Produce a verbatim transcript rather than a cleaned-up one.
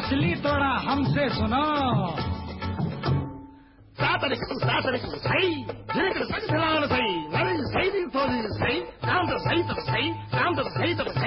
असली तोड़ा हमसे सुनो సాతరికు సాతరికు సై జిరకడు సంచలాన సై నరి సైది తోది సై కాంత సైత సై కాంత సైత